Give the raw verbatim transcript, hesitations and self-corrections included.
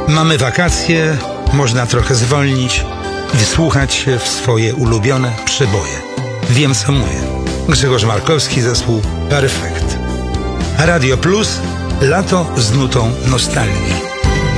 Mamy wakacje, można trochę zwolnić i wsłuchać się w swoje ulubione przeboje. Wiem, co mówię. Grzegorz Markowski, zespół Perfekt. Radio Plus, lato z nutą nostalgii.